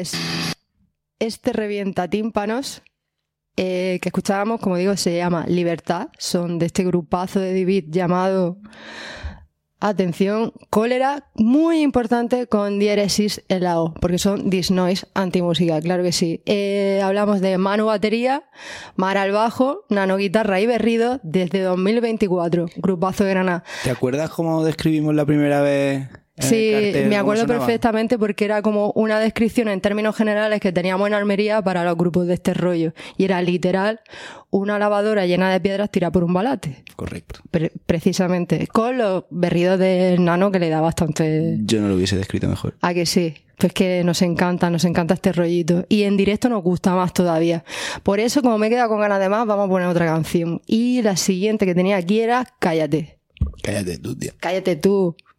Pues este revienta tímpanos que escuchábamos, como digo, se llama Libertad. Son de este grupazo de David llamado, atención, Cólera, muy importante con diéresis en la O, porque son disnoise antimúsica, claro que sí. Hablamos de Manu batería, Mara al bajo, Nano guitarra y berrido desde 2024, grupazo de Granada. ¿Te acuerdas cómo describimos la primera vez? Sí, me acuerdo perfectamente porque era como una descripción en términos generales que teníamos en Almería para los grupos de este rollo. Y era literal una lavadora llena de piedras tirada por un balate. Correcto. Precisamente. Con los berridos del Nano que le da bastante... Yo no lo hubiese descrito mejor. ¿A que sí? Pues que nos encanta este rollito. Y en directo nos gusta más todavía. Por eso, como me he quedado con ganas de más, vamos a poner otra canción. Y la siguiente que tenía aquí era Cállate. Cállate tú, tío. Cállate tú.